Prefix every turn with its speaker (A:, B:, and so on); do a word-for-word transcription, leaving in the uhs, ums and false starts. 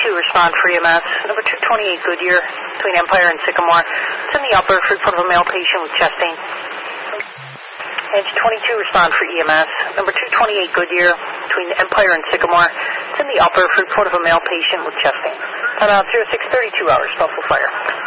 A: twenty-two, respond for E M S. Number two twenty-eight, Goodyear, between Empire and Sycamore. It's in the upper for report of a male patient with chest pain. Edge twenty-two, respond for E M S. Number two twenty-eight, Goodyear, between Empire and Sycamore. It's in the upper for report of a male patient with chest pain. About zero six thirty-two hours, Buffalo Fire.